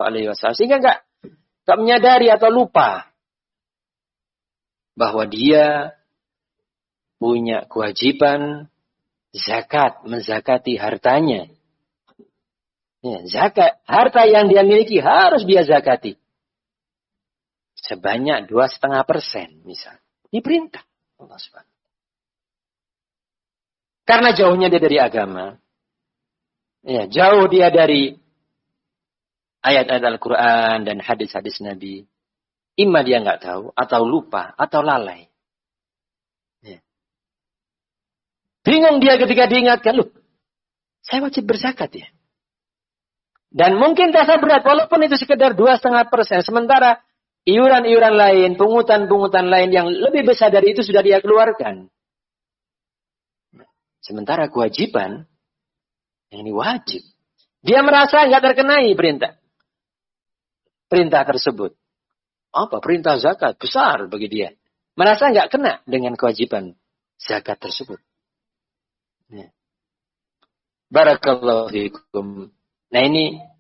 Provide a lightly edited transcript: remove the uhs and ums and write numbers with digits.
Alaihi Wasallam. Sehingga nggak menyadari atau lupa bahwa dia punya kewajiban zakat, menzakati hartanya. Ya, zakat, harta yang dia miliki harus dia zakati. Sebanyak 2,5% misal. Diperintah Allah Subhanahu. Karena jauhnya dia dari agama. Ya, jauh dia dari ayat-ayat Al-Quran dan hadis-hadis Nabi. Imma dia nggak tahu, atau lupa, atau lalai. Ya. Bingung dia ketika diingatkan, loh, saya wajib berzakat ya. Dan mungkin terasa berat, walaupun itu sekedar 2,5%. Sementara iuran-iuran lain, pungutan-pungutan lain yang lebih besar dari itu sudah dia keluarkan. Sementara kewajiban, yang ini wajib. Dia merasa nggak terkenai perintah tersebut. Apa? Perintah zakat besar bagi dia. Merasa nggak kena dengan kewajiban zakat tersebut. Ya. Barakallahu fikum. Nah ini